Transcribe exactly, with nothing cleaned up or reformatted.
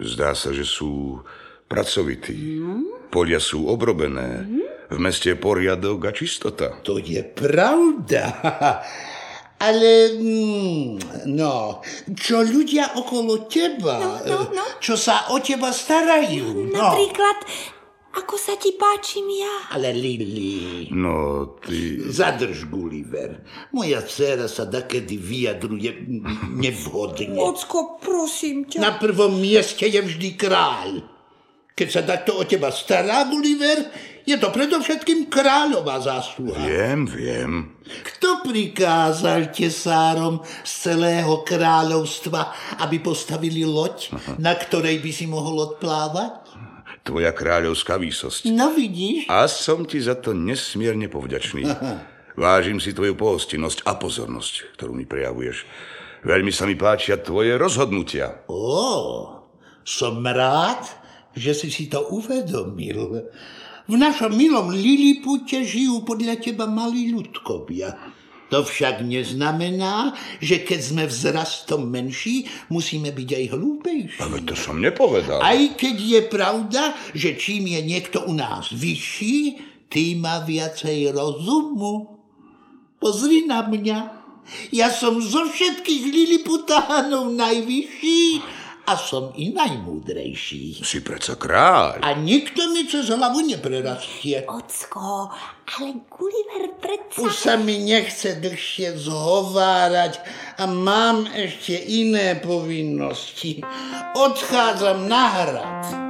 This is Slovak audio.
Zdá sa, že sú pracovití. Mm. Polia sú obrobené. Mm. V meste je poriadok a čistota. To je pravda. Ale, no, čo ľudia okolo teba, no, no, no. čo sa o teba starajú. No. Napríklad, ako sa ti páčim ja. Ale Lili... No, ty... Zadrž, Gulliver. Moja dcéra sa dakedy vyjadruje nevhodne. Ocko, prosím ťa. Na prvom mieste je vždy kráľ. Keď sa takto o teba stará, Gulliver, je to predovšetkým kráľová zásluha. Viem, viem. Kto prikázal tesárom z celého kráľovstva, aby postavili loď, Aha. na ktorej by si mohol odplávať? Tvoja kráľovská výsosť. No vidíš? A som ti za to nesmierne povďačný. Aha. Vážim si tvoju pohostinnosť a pozornosť, ktorú mi prejavuješ. Veľmi sa mi páčia tvoje rozhodnutia. Ó, som rád, že si si to uvedomil. V našom milom Lilipute žijú podľa teba malí ľudkovia. To však neznamená, že keď sme vzrastom menší, musíme byť aj hlúpejší. Ale to som nepovedal. Aj keď je pravda, že čím je niekto u nás vyšší, tým má viacej rozumu. Pozri na mňa. Ja som zo všetkých Liliputánov najvyšší a som i najmúdrejší. Si predsa kráľ. A nikto mi cez hlavu neprerastie. Ocko, ale Gulliver predsa... Už sa mi nechce dlhšie zhovárať a mám ešte iné povinnosti. Odchádzam na hrad.